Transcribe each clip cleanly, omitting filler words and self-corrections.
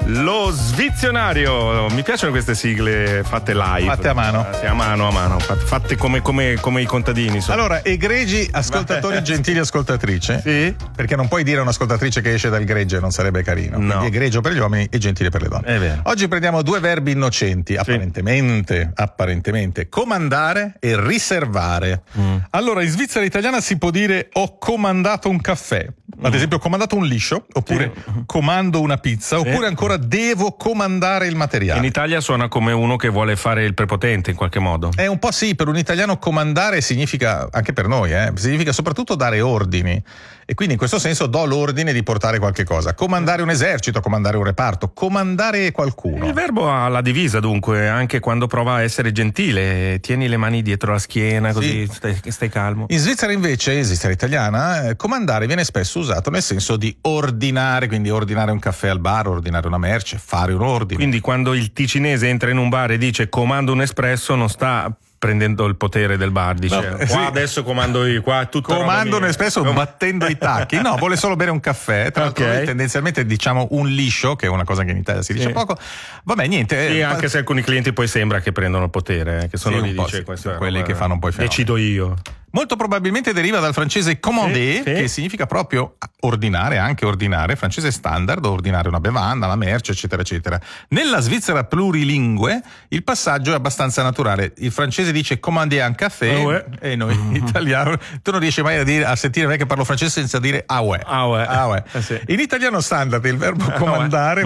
Lo svizionario. Mi piacciono queste sigle fatte live. Fatte a mano. Sì, a mano. Fatte come i contadini. Allora, egregi ascoltatori, gentili ascoltatrici. Sì. Perché non puoi dire a un'ascoltatrice che esce dal gregge, non sarebbe carino. No. Quindi egregio per gli uomini e gentile per le donne. È vero. Oggi prendiamo due verbi innocenti, apparentemente. Comandare e riservare. Allora, in Svizzera italiana si può dire ho comandato un caffè. Ad esempio, ho comandato un liscio, oppure comando una pizza, oppure ancora devo comandare il materiale. In Italia suona come uno che vuole fare il prepotente in qualche modo. Un po' sì, per un italiano comandare significa, anche per noi, significa soprattutto dare ordini. E quindi in questo senso do l'ordine di portare qualche cosa. Comandare un esercito, comandare un reparto, comandare qualcuno. Il verbo ha la divisa dunque, anche quando prova a essere gentile. Tieni le mani dietro la schiena, così stai calmo. In Svizzera invece, in Svizzera italiana, comandare viene spesso usato nel senso di ordinare, quindi ordinare un caffè al bar, ordinare una merce, fare un ordine. Quindi quando il ticinese entra in un bar e dice comando un espresso, non sta prendendo il potere del bar, dice qua adesso comando io, qua tutto comando un espresso battendo i tacchi. No, vuole solo bere un caffè. Tra l'altro noi tendenzialmente diciamo un liscio, che è una cosa che in Italia si dice poco. Vabbè, niente. Sì, anche se alcuni clienti poi sembra che prendono il potere, che sono lì, dice quelli che fanno poi fenomeni. Decido io. Molto probabilmente deriva dal francese commander, che significa proprio ordinare, anche ordinare, francese standard, ordinare una bevanda, una merce, eccetera, eccetera. Nella Svizzera plurilingue il passaggio è abbastanza naturale. Il francese dice commander un caffè e noi italiano, tu non riesci mai a sentire me che parlo francese senza dire ah ouais. In italiano standard il verbo comandare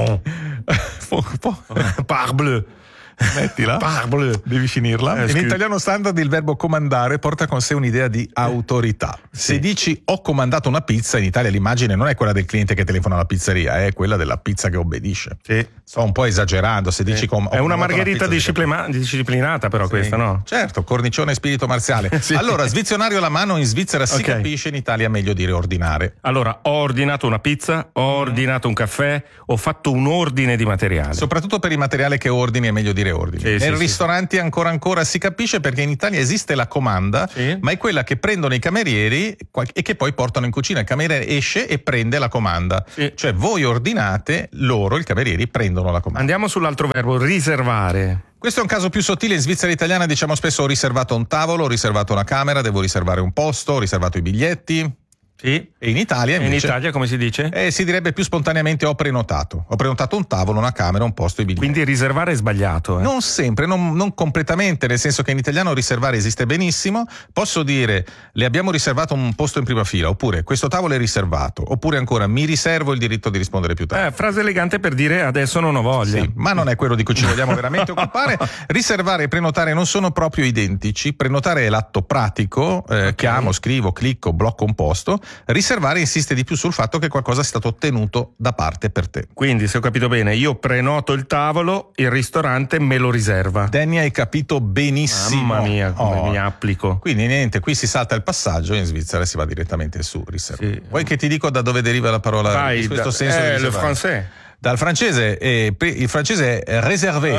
parbleu. Mettila, devi finirla. In italiano standard il verbo comandare porta con sé un'idea di autorità. Se dici ho comandato una pizza, in Italia l'immagine non è quella del cliente che telefona alla pizzeria, è quella della pizza che obbedisce. Sto un po' esagerando se dici è una margherita disciplinata però questa, no? Certo, cornicione e spirito marziale. Allora, svizionario alla mano in Svizzera si capisce, in Italia è meglio dire ordinare. Allora, ho ordinato una pizza, ho ordinato un caffè, ho fatto un ordine di materiale. Soprattutto per il materiale che ordini è meglio dire ordini. Nei ristoranti ancora si capisce, perché in Italia esiste la comanda, ma è quella che prendono i camerieri e che poi portano in cucina. Il cameriere esce e prende la comanda. Cioè voi ordinate, loro, i camerieri, prendono la comanda. Andiamo sull'altro verbo, riservare. Questo è un caso più sottile. In Svizzera italiana diciamo spesso ho riservato un tavolo, ho riservato una camera, devo riservare un posto, ho riservato i biglietti. E in Italia invece, in Italia come si dice? Si direbbe più spontaneamente ho prenotato un tavolo, una camera, un posto, i biglietti. Quindi riservare è sbagliato. Non sempre, non completamente, nel senso che in italiano riservare esiste benissimo. Posso dire le abbiamo riservato un posto in prima fila, oppure questo tavolo è riservato, oppure ancora mi riservo il diritto di rispondere più tardi. Frase elegante per dire adesso non ho voglia. Sì, ma non è quello di cui ci vogliamo veramente occupare. Riservare e prenotare non sono proprio identici. Prenotare è l'atto pratico, chiamo, scrivo, clicco, blocco un posto. Riservare insiste di più sul fatto che qualcosa sia stato ottenuto da parte per te. Quindi, se ho capito bene, io prenoto il tavolo, il ristorante me lo riserva. Danny, hai capito benissimo. Mamma mia, come mi applico. Quindi niente, qui si salta il passaggio e in Svizzera si va direttamente su riserva. Vuoi che ti dico da dove deriva la parola in questo senso? Le français. Dal francese, il francese è réservé.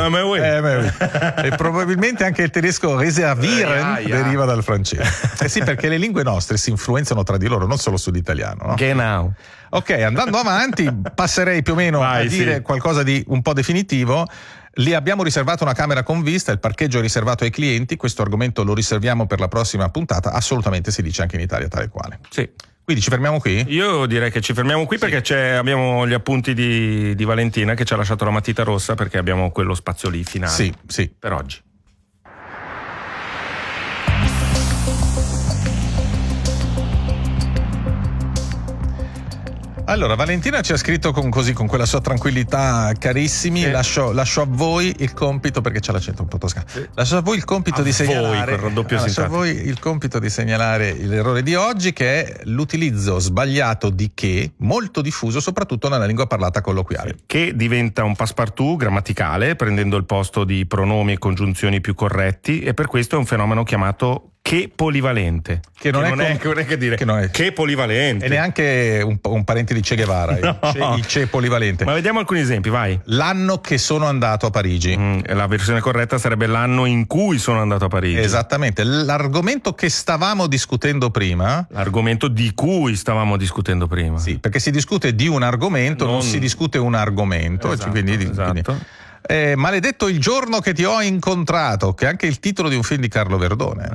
E probabilmente anche il tedesco réservieren deriva dal francese. Sì, perché le lingue nostre si influenzano tra di loro, non solo sull'italiano, no? Genau. Ok, andando avanti, passerei più o meno a dire qualcosa di un po' definitivo. Lì abbiamo riservato una camera con vista, il parcheggio è riservato ai clienti. Questo argomento lo riserviamo per la prossima puntata. Assolutamente si dice anche in Italia tale quale. Sì. Quindi ci fermiamo qui? Io direi che ci fermiamo qui perché abbiamo gli appunti di Valentina che ci ha lasciato la matita rossa, perché abbiamo quello spazio lì finale. Sì. Per oggi. Allora, Valentina ci ha scritto con quella sua tranquillità, carissimi, lascio a voi il compito, perché c'ha l'accento un po' toscano. Lascio a voi il compito di segnalare. Lascio a voi il compito di segnalare l'errore di oggi, che è l'utilizzo sbagliato di che, molto diffuso soprattutto nella lingua parlata colloquiale. Che diventa un passepartout grammaticale, prendendo il posto di pronomi e congiunzioni più corretti, e per questo è un fenomeno chiamato che polivalente. Che non è che polivalente. E neanche un parente di Che Guevara, no. il Che polivalente. Ma vediamo alcuni esempi, vai. L'anno che sono andato a Parigi. La versione corretta sarebbe l'anno in cui sono andato a Parigi. Esattamente. L'argomento che stavamo discutendo prima. L'argomento di cui stavamo discutendo prima. Sì, perché si discute di un argomento, non si discute un argomento. Esatto, quindi. Maledetto il giorno che ti ho incontrato, che è anche il titolo di un film di Carlo Verdone.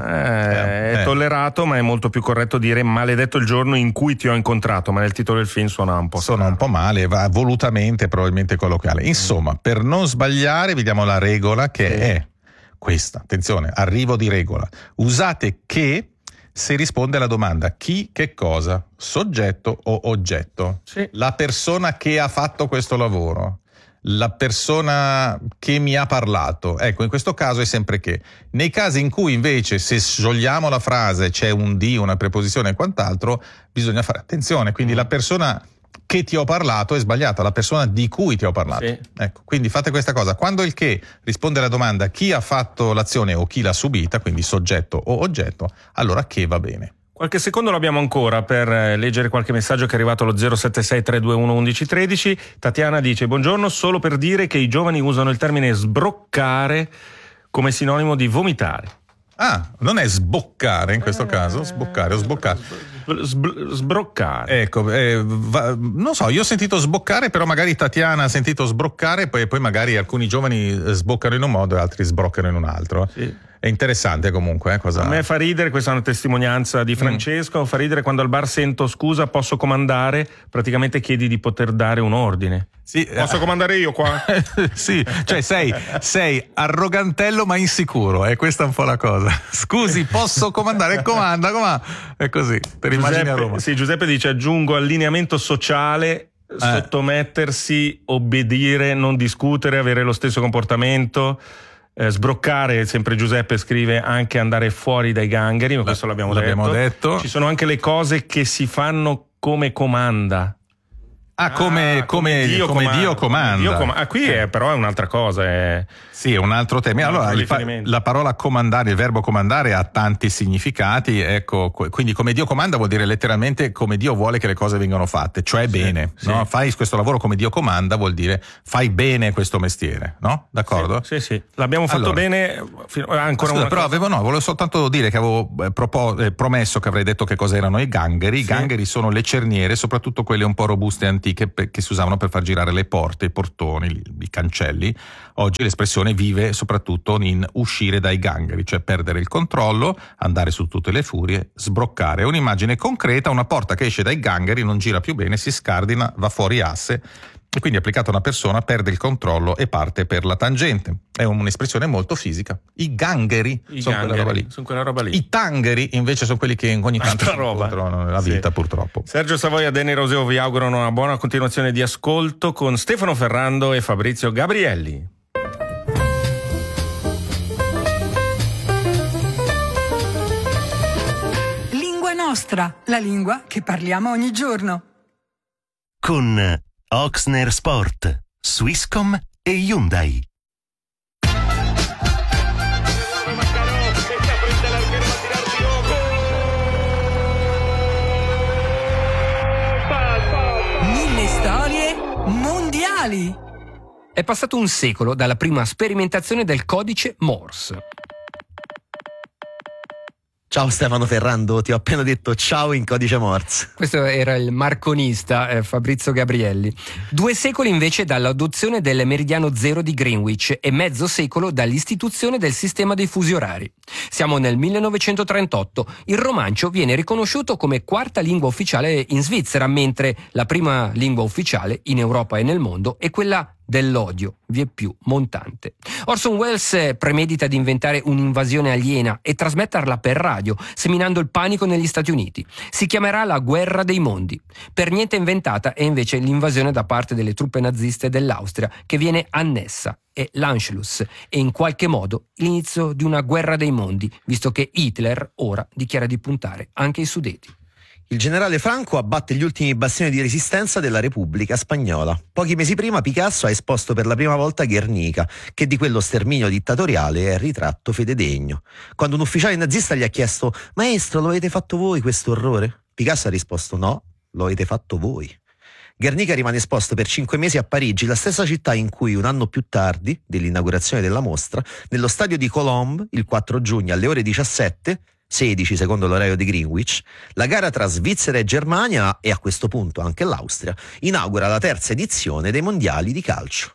È tollerato, ma è molto più corretto dire maledetto il giorno in cui ti ho incontrato, ma nel titolo del film suona un po' male, va volutamente, probabilmente colloquiale. Insomma, per non sbagliare vi diamo la regola che è questa. Attenzione, arrivo di regola. Usate che se risponde alla domanda chi, che cosa, soggetto o oggetto. Sì. La persona che ha fatto questo lavoro, la persona che mi ha parlato, ecco, in questo caso è sempre che. Nei casi in cui invece se sciogliamo la frase c'è un di, una preposizione e quant'altro, bisogna fare attenzione, quindi la persona che ti ho parlato è sbagliata, la persona di cui ti ho parlato. Sì. Ecco, quindi fate questa cosa, quando il che risponde alla domanda chi ha fatto l'azione o chi l'ha subita, quindi soggetto o oggetto, allora che va bene. Qualche secondo l'abbiamo ancora per leggere qualche messaggio che è arrivato allo 076 321 1113. Tatiana dice: buongiorno, solo per dire che i giovani usano il termine sbroccare come sinonimo di vomitare. Ah, non è sboccare in questo caso, sboccare o sboccare. Sbroccare. Ecco, non so, io ho sentito sboccare, però magari Tatiana ha sentito sbroccare, poi magari alcuni giovani sboccano in un modo e altri sbroccano in un altro. Sì. È interessante comunque. Cosa... A me fa ridere, questa è una testimonianza di Francesco, fa ridere quando al bar sento scusa, posso comandare, praticamente chiedi di poter dare un ordine. Sì, posso comandare io qua? Sì, cioè sei arrogantello ma insicuro, e questa è un po' la cosa. Scusi, posso comandare? Comanda, è così, per immagini a Roma. Sì, Giuseppe dice: aggiungo allineamento sociale, sottomettersi, obbedire, non discutere, avere lo stesso comportamento. Sbroccare, sempre Giuseppe scrive, anche andare fuori dai gangheri, ma questo l'abbiamo detto. Ci sono anche le cose che si fanno come comanda. Come Dio comanda. Qui però è un'altra cosa. Sì, è un altro tema. Allora, la parola comandare, il verbo comandare ha tanti significati, ecco, quindi come Dio comanda vuol dire letteralmente come Dio vuole che le cose vengano fatte, cioè bene, sì. No? Fai questo lavoro come Dio comanda vuol dire fai bene questo mestiere, no? D'accordo? Sì. L'abbiamo fatto bene. Ancora però volevo soltanto dire che avevo promesso che avrei detto che cosa erano i gangheri. I gangheri sono le cerniere, soprattutto quelle un po' robuste e antiche, che si usavano per far girare le porte, i portoni, i cancelli. Oggi l'espressione vive soprattutto in uscire dai gangheri, cioè perdere il controllo, andare su tutte le furie, sbroccare. È un'immagine concreta, una porta che esce dai gangheri, non gira più bene, si scardina, va fuori asse, e quindi applicata a una persona perde il controllo e parte per la tangente. È un'espressione molto fisica. I gangheri sono quella roba lì. I tangheri invece sono quelli che ogni tanto si incontrano nella vita, purtroppo. Sergio Savoia e Danny Roseo vi augurano una buona continuazione di ascolto con Stefano Ferrando e Fabrizio Gabrielli. Lingua nostra, la lingua che parliamo ogni giorno. Con Oxner Sport, Swisscom e Hyundai. Mille storie mondiali. È passato un secolo dalla prima sperimentazione del codice Morse. Ciao Stefano Ferrando, ti ho appena detto ciao in codice Morse. Questo era il marconista Fabrizio Gabrielli. 2 secoli invece dall'adozione del meridiano zero di Greenwich e mezzo secolo dall'istituzione del sistema dei fusi orari. Siamo nel 1938. Il romancio viene riconosciuto come quarta lingua ufficiale in Svizzera, mentre la prima lingua ufficiale in Europa e nel mondo è quella dell'odio, vieppiù montante. Orson Welles premedita di inventare un'invasione aliena e trasmetterla per radio, seminando il panico negli Stati Uniti. Si chiamerà la Guerra dei Mondi. Per niente inventata è invece l'invasione da parte delle truppe naziste dell'Austria, che viene annessa. È l'Anschluss e in qualche modo l'inizio di una guerra dei mondi, visto che Hitler ora dichiara di puntare anche ai Sudeti. Il generale Franco abbatte gli ultimi bastioni di resistenza della Repubblica Spagnola. Pochi mesi prima Picasso ha esposto per la prima volta Guernica, che di quello sterminio dittatoriale è il ritratto fededegno. Quando un ufficiale nazista gli ha chiesto: «Maestro, lo avete fatto voi questo orrore?» Picasso ha risposto: «No, lo avete fatto voi». Guernica rimane esposto per 5 mesi a Parigi, la stessa città in cui un anno più tardi, dell'inaugurazione della mostra, nello stadio di Colombes, il 4 giugno alle ore 17, 16 secondo l'orario di Greenwich, la gara tra Svizzera e Germania, e a questo punto anche l'Austria, inaugura la terza edizione dei mondiali di calcio.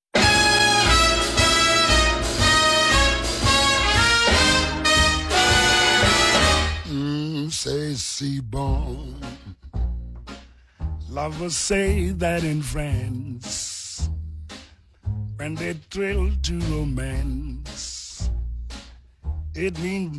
Say C-Bone. Lovers say that in France, when they thrill to romance, it means